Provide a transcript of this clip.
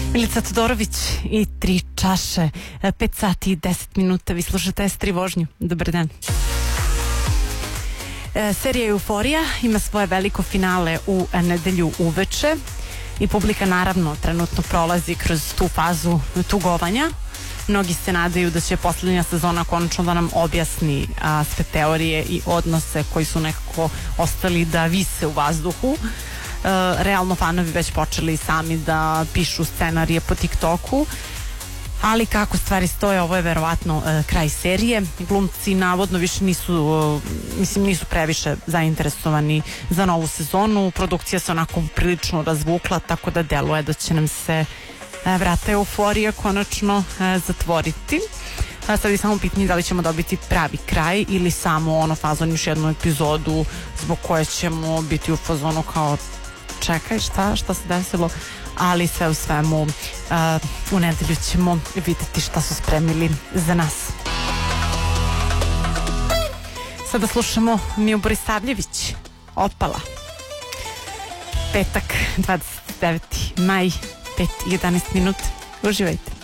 Milica Todorović i 3 čaše, 5 sati i 10 minuta. Vi slušate S3 vožnju. Dobar dan. Serija Euforija ima svoje veliko finale u nedelju uveče i publika naravno trenutno prolazi kroz tu fazu tugovanja. Mnogi se nadaju da će posljednja sezona konačno da nam objasni sve teorije i odnose koji su nekako ostali da vise u vazduhu. Realno fanovi već počeli sami da pišu scenarije po TikToku, ali kako stvari stoje, ovo je verovatno kraj serije. Glumci navodno više nisu previše zainteresovani za novu sezonu. Produkcija se onako prilično razvukla, tako da deluje da će nam se vrata Euforije konačno zatvoriti. Sad je samo pitanje da li ćemo dobiti pravi kraj ili samo fazon još jednu epizodu zbog koje ćemo biti u fazonu kao čekaj šta se desilo, ali sve u svemu u nedelju ćemo videti šta su spremili za nas. Sada slušamo Miju Borisavljević, Opala. Petak, 29. maj, 5 i 11 minuta. Uživajte.